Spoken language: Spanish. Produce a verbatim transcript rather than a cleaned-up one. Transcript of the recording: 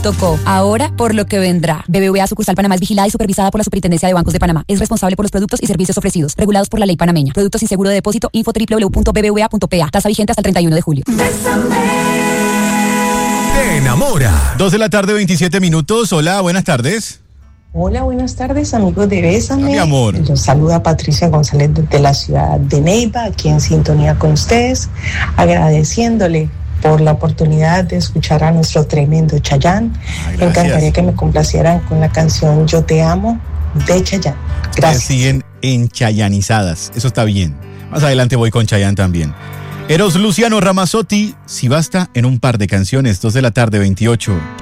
Tocó. Ahora, por lo que vendrá. B B V A Sucursal Panamá es vigilada y supervisada por la Superintendencia de Bancos de Panamá. Es responsable por los productos y servicios ofrecidos, regulados por la ley panameña. Productos sin seguro de depósito. Info doble u doble u doble u punto b b v a punto p a. Tasa vigente hasta el treinta y uno de julio. Te enamora. Dos de la tarde, veintisiete minutos. Hola, buenas tardes. Hola, buenas tardes, amigos de Bésame. Mi amor. Los saluda Patricia González desde la ciudad de Neiva, aquí en sintonía con ustedes, agradeciéndole por la oportunidad de escuchar a nuestro tremendo Chayanne. Ay, me encantaría que me complacieran con la canción Yo Te Amo de Chayanne. Gracias. Que siguen enchayanizadas. Eso está bien. Más adelante voy con Chayanne también. Eros Luciano Ramazzotti, Si Basta, en un par de canciones. Dos de la tarde, veintiocho.